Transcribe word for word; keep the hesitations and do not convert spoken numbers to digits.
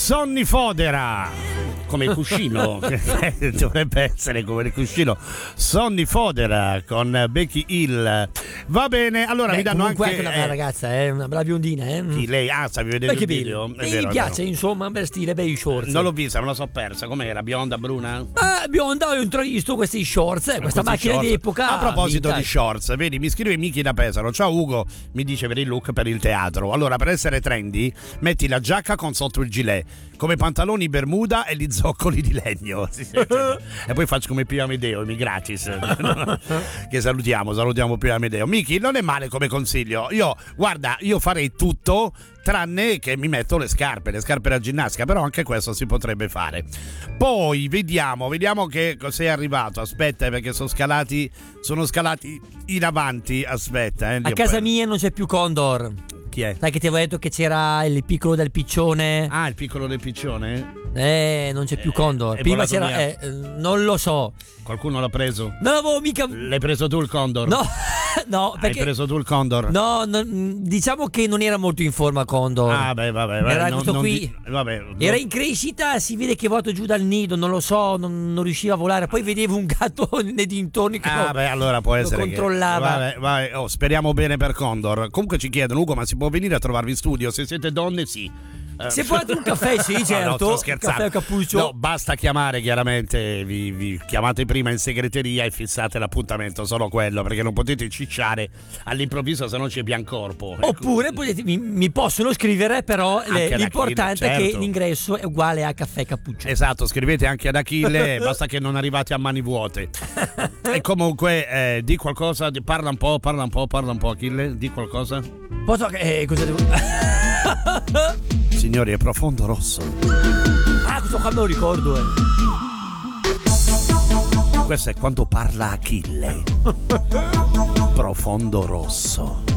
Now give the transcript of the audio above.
Sonnifodera, come il cuscino, dovrebbe essere come il cuscino. Sonnifodera con Becky Hill. Va bene, allora Beh, mi danno anche anche una bella eh, ragazza, eh, una bella biondina, eh. chi, lei? Ah, stavi vedendo Becky il video? Hill. È E vero, gli è piace, vero. insomma, per stile bei shorts. Non l'ho vista, me la so persa. Com'era? Bionda, bruna? Ah, bionda, ho intravisto questi shorts, eh, questa Questi macchina shorts. d'epoca. A proposito vintage. di shorts, vedi, mi scrive Miki da Pesaro. Ciao Ugo, mi dice per il look per il teatro. Allora, per essere trendy, metti la giacca con sotto il gilet, come pantaloni bermuda e gli zoccoli di legno. Sì, sì, cioè, e poi faccio come Pio Amedeo, mi gratis. Che salutiamo, salutiamo Pio Amedeo. Miki, non è male come consiglio. Io, guarda, io farei tutto tranne che mi metto le scarpe, le scarpe da ginnastica, però anche questo si potrebbe fare. Poi vediamo, vediamo che sei arrivato. Aspetta, perché sono scalati, sono scalati in avanti. Aspetta, eh, A casa mia non c'è più Condor. Chi è? Sai che ti avevo detto che c'era il piccolo del piccione? Ah, il piccolo del piccione? Eh, non c'è più Eh, Condor. è Prima volato c'era, eh, non lo so. Qualcuno l'ha preso? Non avevo mica. L'hai preso tu il Condor? No, no, Hai perché. preso tu il Condor? No, non- diciamo che non era molto in forma Condor. Ah, beh, vabbè, vabbè. Era non- questo non qui. di- vabbè, Era non- in crescita, si vede che è volato giù dal nido, non lo so, non, non riusciva a volare. Poi vedevo un gatto nei dintorni che Ah, lo, beh, allora può lo essere che- controllava. Vabbè, vabbè, oh, speriamo bene per Condor. Comunque ci chiedono, Ugo, ma si può venire a trovarvi in studio? Se siete donne, sì. Eh, Se volete un caffè, sì, no, no, certo. sto Un scherzando. caffè o cappuccio. No, basta chiamare, chiaramente. Vi, vi chiamate prima in segreteria e fissate l'appuntamento, solo quello, perché non potete cicciare all'improvviso, se no c'è biancorpo. Oppure potete- mi, mi possono scrivere, però le- Anche da l'importante Achille, è che certo. l'ingresso è uguale a caffè cappuccio. Esatto, scrivete anche ad Achille, basta che non arrivate a mani vuote. E comunque eh, di qualcosa, di- parla un po', parla un po', parla un po' Achille, di qualcosa. Posso eh, cosa devo. Signori, è Profondo Rosso. Ah, questo qua me lo ricordo, eh. Questo è quando parla Achille. Profondo Rosso.